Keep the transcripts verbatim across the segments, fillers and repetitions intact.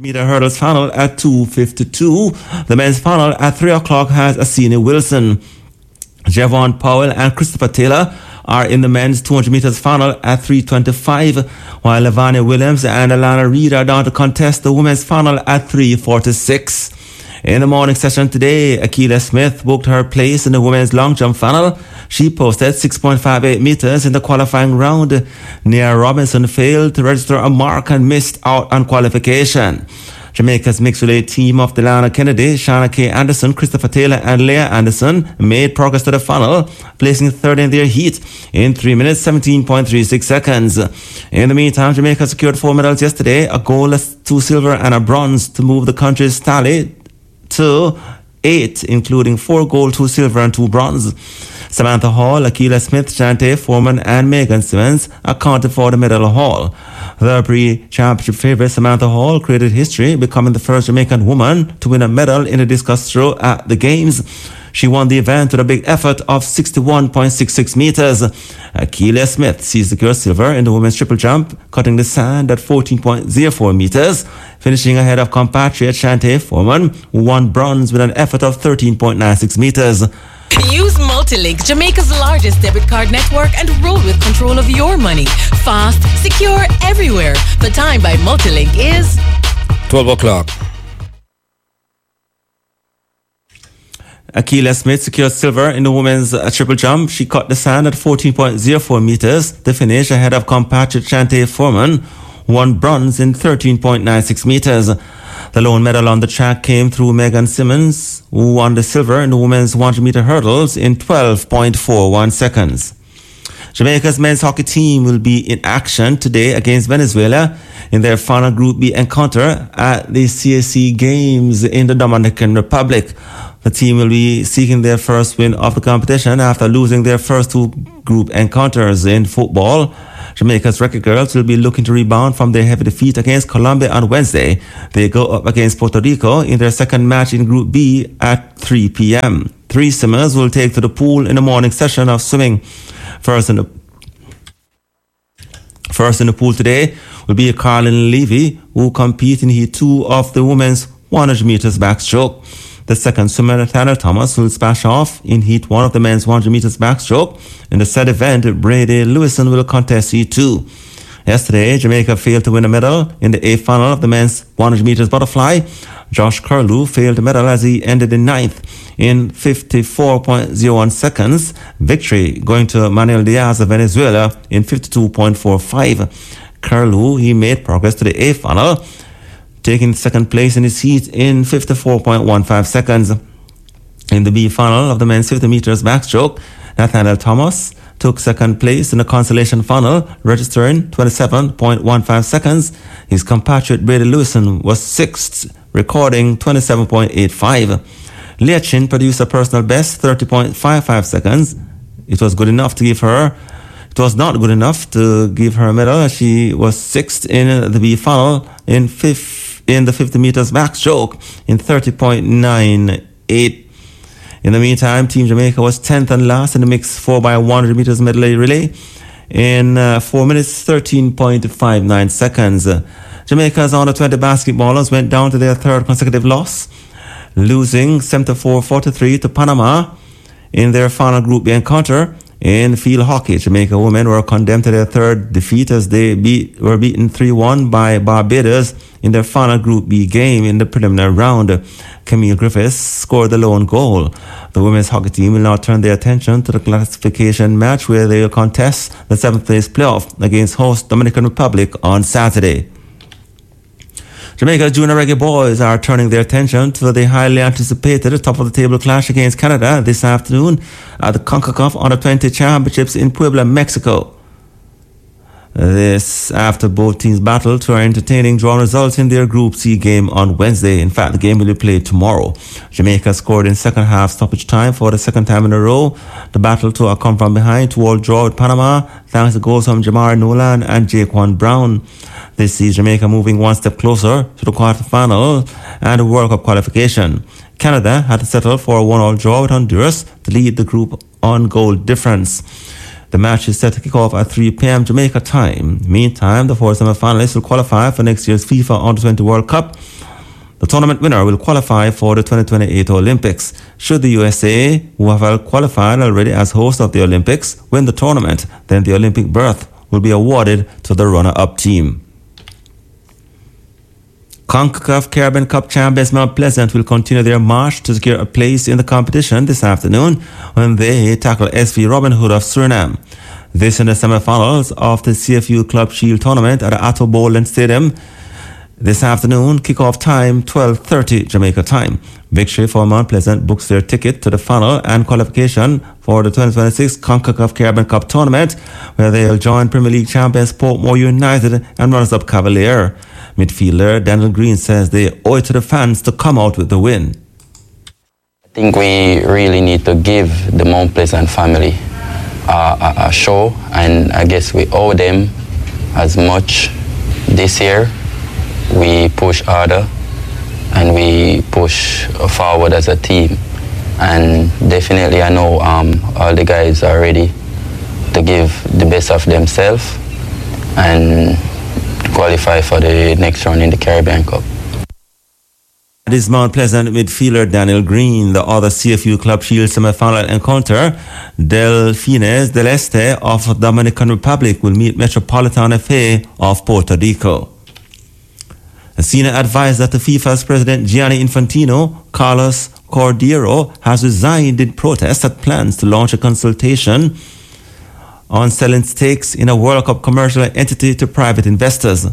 Meter hurdles final at two fifty-two. The men's final at three o'clock has Asini Wilson. Javon Powell and Christopher Taylor are in the men's two hundred meters final at three twenty-five, while Lavanya Williams and Alana Reid are down to contest the women's final at three forty-six. In the morning session today, Akila Smith booked her place in the women's long jump final. She posted six point five eight meters in the qualifying round. Nia Robinson failed to register a mark and missed out on qualification. Jamaica's mixed relay team of Delana Kennedy, Shana K. Anderson, Christopher Taylor and Leah Anderson made progress to the final, placing third in their heat in three minutes seventeen point three six seconds. In the meantime, Jamaica secured four medals yesterday, a gold, two silver and a bronze to move the country's tally to eight, including four gold, two silver and two bronze. Samantha Hall, Akila Smith, Shante Foreman and Megan Simmons accounted for the medal haul. The pre-championship favourite Samantha Hall created history, becoming the first Jamaican woman to win a medal in a discus throw at the Games. She won the event with a big effort of sixty-one point six six meters. Akila Smith secured silver in the women's triple jump, cutting the sand at fourteen point zero four meters, finishing ahead of compatriot Shante Foreman, who won bronze with an effort of thirteen point nine six meters. Use Multilink, Jamaica's largest debit card network, and roll with control of your money. Fast, secure, everywhere. The time by Multilink is twelve o'clock. Akila Smith secured silver in the women's uh, triple jump. She cut the sand at fourteen point zero four meters to finish ahead of compatriot Shante Foreman, who won bronze in thirteen point nine six meters. The lone medal on the track came through Megan Simmons, who won the silver in the women's one hundred meter hurdles in twelve point four one seconds. Jamaica's men's hockey team will be in action today against Venezuela in their final Group B encounter at the C A C Games in the Dominican Republic. The team will be seeking their first win of the competition after losing their first two group encounters in football. Jamaica's Wreck-It Girls will be looking to rebound from their heavy defeat against Colombia on Wednesday. They go up against Puerto Rico in their second match in Group B at three p.m. Three swimmers will take to the pool in the morning session of swimming. First in the First in the pool today will be Carlin Levy, who compete in Heat two of the women's one hundred meters backstroke. The second swimmer, Nathaniel Thomas, will splash off in Heat one of the men's one hundred meters backstroke. In the said event, Brady Lewison will contest Heat two. Yesterday, Jamaica failed to win a medal in the eighth final of the men's one hundred meters butterfly. Josh Curlew failed the medal as he ended in ninth in fifty-four point zero one seconds. Victory going to Manuel Diaz of Venezuela in fifty-two point four five. Curlew, he made progress to the eighth final, taking second place in his heat in fifty-four point one five seconds. In the B final of the men's fifty meters backstroke, Nathaniel Thomas took second place in the consolation final, registering twenty-seven point one five seconds. His compatriot Brady Lewison was sixth, recording twenty-seven point eight five. Leah Chin produced a personal best, thirty point five five seconds. It was good enough to give her It was not good enough to give her a medal. She was sixth in the B final in fifth in the fifty meters backstroke in thirty point nine eight. In the meantime, Team Jamaica was tenth and last in the mixed four by one hundred meters medley relay in uh, four minutes thirteen point five nine seconds. Jamaica's under twenty basketballers went down to their third consecutive loss, losing seventy-four forty-three to Panama in their final Group B encounter. In field hockey, Jamaica women were condemned to their third defeat as they beat, were beaten three one by Barbados in their final Group B game in the preliminary round. Camille Griffiths scored the lone goal. The women's hockey team will now turn their attention to the classification match where they will contest the seventh place playoff against host Dominican Republic on Saturday. Jamaica's junior reggae boys are turning their attention to the highly anticipated top-of-the-table clash against Canada this afternoon at the CONCACAF Under twenty Championships in Puebla, Mexico. This after both teams battled to entertaining draw results in their Group C game on Wednesday. In fact, the game will be played tomorrow. Jamaica scored in second half stoppage time for the second time in a row. The battle to a come from behind two-all draw with Panama, thanks to goals from Jamar Nolan and Jaquan Brown. This sees Jamaica moving one step closer to the quarterfinal and the World Cup qualification. Canada had to settle for a one-all draw with Honduras to lead the group on goal difference. The match is set to kick off at three p.m. Jamaica time. Meantime, the four semi-finalists will qualify for next year's FIFA Under twenty World Cup. The tournament winner will qualify for the twenty twenty-eight Olympics. Should the U S A, who have qualified already as host of the Olympics, win the tournament, then the Olympic berth will be awarded to the runner-up team. CONCACAF Caribbean Cup champions Mount Pleasant will continue their march to secure a place in the competition this afternoon when they tackle S V Robin Hood of Suriname. This in the semi-finals of the C F U Club Shield tournament at the Atto Boland Stadium. This afternoon, kickoff time twelve thirty Jamaica time. Victory for Mount Pleasant books their ticket to the final and qualification for the twenty twenty-six CONCACAF Caribbean Cup tournament, where they'll join Premier League champions Portmore United and runners-up Cavalier. Midfielder Daniel Green says they owe it to the fans to come out with the win. I think we really need to give the Mount Pleasant family uh, a, a show, and I guess we owe them as much this year. We push harder and we push forward as a team, and definitely I know um, all the guys are ready to give the best of themselves and qualify for the next round in the Caribbean Cup. This Mount Pleasant midfielder Daniel Green. The other C F U Club Shield semi-final encounter, Delfines del Este of Dominican Republic will meet Metropolitan F A of Puerto Rico. A senior advisor to FIFA's president Gianni Infantino, Carlos Cordero, has resigned in protest at plans to launch a consultation on selling stakes in a World Cup commercial entity to private investors.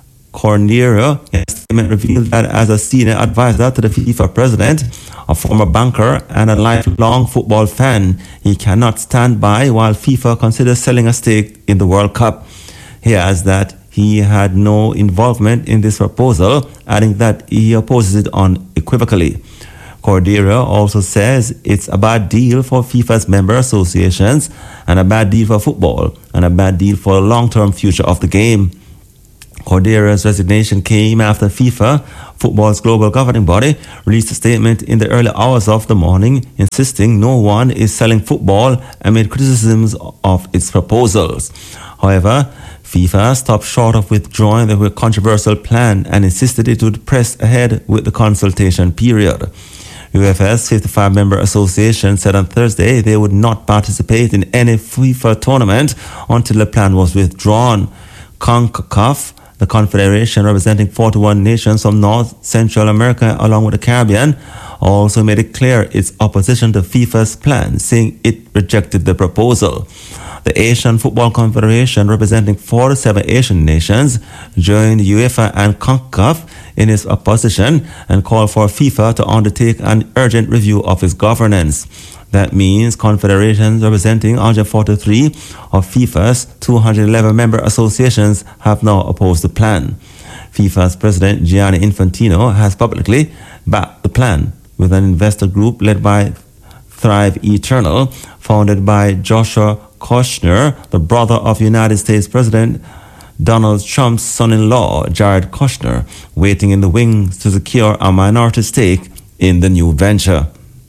Cordero in a statement revealed that as a senior advisor to the FIFA president, a former banker and a lifelong football fan, he cannot stand by while FIFA considers selling a stake in the World Cup. He adds that he had no involvement in this proposal, adding that he opposes it unequivocally. Cordero also says it's a bad deal for FIFA's member associations and a bad deal for football and a bad deal for the long-term future of the game. Cordero's resignation came after FIFA, football's global governing body, released a statement in the early hours of the morning insisting no one is selling football amid criticisms of its proposals. However, FIFA stopped short of withdrawing the controversial plan and insisted it would press ahead with the consultation period. U F A's fifty-five member association said on Thursday they would not participate in any FIFA tournament until the plan was withdrawn. CONCACAF, the confederation representing forty-one nations from North, Central America along with the Caribbean, also made it clear its opposition to FIFA's plan, saying it rejected the proposal. The Asian Football Confederation, representing forty-seven Asian nations, joined UEFA and CONCACAF in its opposition and called for FIFA to undertake an urgent review of its governance. That means confederations representing one hundred forty-three of FIFA's two hundred eleven member associations have now opposed the plan. FIFA's president Gianni Infantino has publicly backed the plan with an investor group led by Thrive Eternal, founded by Joshua Kushner, the brother of United States President Donald Trump's son-in-law, Jared Kushner, waiting in the wings to secure a minority stake in the new venture.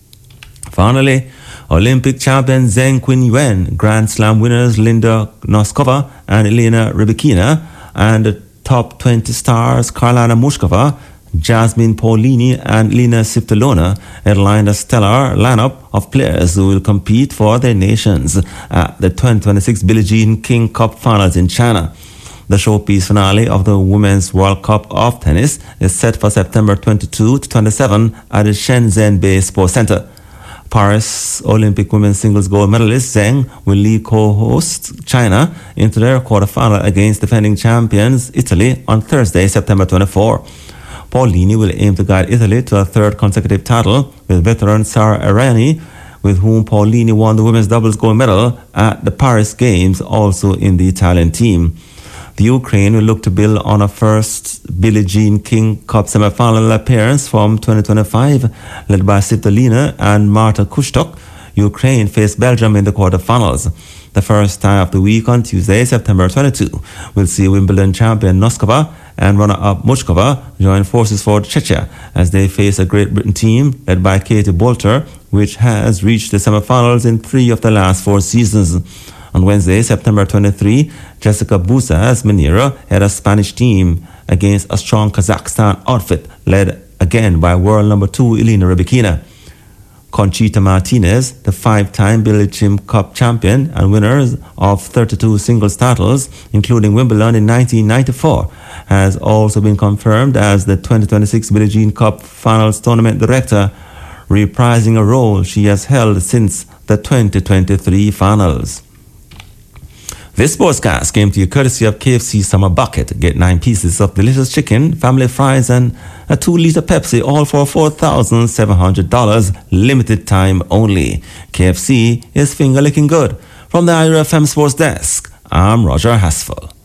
Finally, Olympic champion Zheng Qinwen, Grand Slam winners Linda Noskova and Elena Rybakina, and the top twenty stars Karolina Mushkova, Jasmine Paolini and Lena Siptalona headlined a stellar lineup of players who will compete for their nations at the twenty twenty-six Billie Jean King Cup Finals in China. The showpiece finale of the Women's World Cup of Tennis is set for September twenty-second to twenty-seventh at the Shenzhen Bay Sports Center. Paris Olympic women's singles gold medalist Zheng will lead co-host China into their quarterfinal against defending champions Italy on Thursday, September twenty-fourth. Paolini will aim to guide Italy to a third consecutive title with veteran Sara Errani, with whom Paolini won the women's doubles gold medal at the Paris Games, also in the Italian team. The Ukraine will look to build on a first Billie Jean King Cup semi-final appearance from twenty twenty-five, led by Svitolina and Marta Kushtok. Ukraine faced Belgium in the quarterfinals. The first tie of the week on Tuesday, September twenty-second, will see Wimbledon champion Noskova and runner-up Mushkova join forces for Czechia as they face a Great Britain team led by Katie Boulter, which has reached the semi-finals in three of the last four seasons. On Wednesday, September twenty-third, Jessica Busas Minera had a Spanish team against a strong Kazakhstan outfit led again by world number two Elena Rybakina. Conchita Martinez, the five-time Billie Jean Cup champion and winners of thirty-two singles titles, including Wimbledon in nineteen ninety-four, has also been confirmed as the twenty twenty-six Billie Jean Cup Finals Tournament Director, reprising a role she has held since the twenty twenty-three finals. This sportscast came to you courtesy of K F C Summer Bucket. Get nine pieces of delicious chicken, family fries, and a two-liter Pepsi, all for four thousand seven hundred dollars, limited time only. K F C is finger-licking good. From the I R F M Sports Desk, I'm Roger Hasfel.